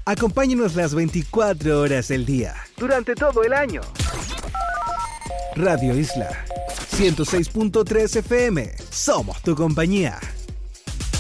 Acompáñanos las 24 horas del día, durante todo el año. Radio Isla 106.3 FM. Somos tu compañía.